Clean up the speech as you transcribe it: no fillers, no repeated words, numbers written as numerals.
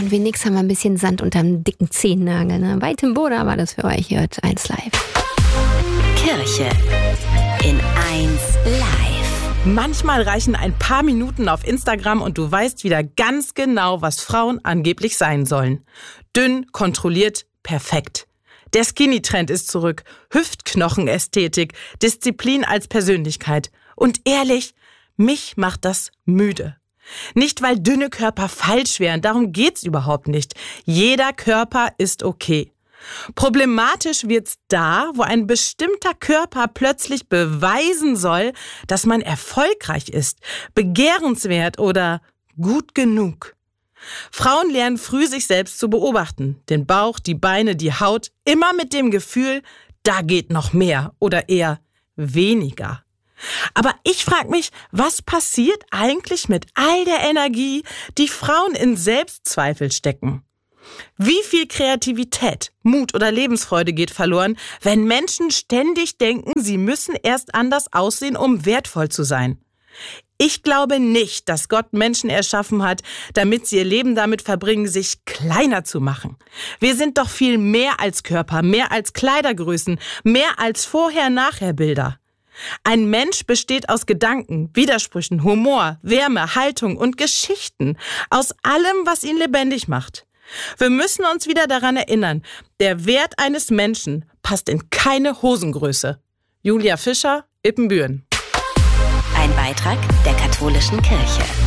irgendwie nichts, haben wir ein bisschen Sand unterm dicken Zehennagel. Ne? Weit im Boda war das für euch hier heute 1 Live. Kirche in 1 Live. Manchmal reichen ein paar Minuten auf Instagram und du weißt wieder ganz genau, was Frauen angeblich sein sollen. Dünn, kontrolliert, perfekt. Der Skinny-Trend ist zurück. Hüftknochenästhetik, Disziplin als Persönlichkeit. Und ehrlich, mich macht das müde. Nicht, weil dünne Körper falsch wären, darum geht's überhaupt nicht. Jeder Körper ist okay. Problematisch wird's da, wo ein bestimmter Körper plötzlich beweisen soll, dass man erfolgreich ist, begehrenswert oder gut genug. Frauen lernen früh, sich selbst zu beobachten. Den Bauch, die Beine, die Haut, immer mit dem Gefühl, da geht noch mehr oder eher weniger. Aber ich frage mich, was passiert eigentlich mit all der Energie, die Frauen in Selbstzweifel stecken? Wie viel Kreativität, Mut oder Lebensfreude geht verloren, wenn Menschen ständig denken, sie müssen erst anders aussehen, um wertvoll zu sein? Ich glaube nicht, dass Gott Menschen erschaffen hat, damit sie ihr Leben damit verbringen, sich kleiner zu machen. Wir sind doch viel mehr als Körper, mehr als Kleidergrößen, mehr als Vorher-Nachher-Bilder. Ein Mensch besteht aus Gedanken, Widersprüchen, Humor, Wärme, Haltung und Geschichten, aus allem, was ihn lebendig macht. Wir müssen uns wieder daran erinnern, der Wert eines Menschen passt in keine Hosengröße. Julia Fischer, Ippenbüren. Ein Beitrag der Katholischen Kirche.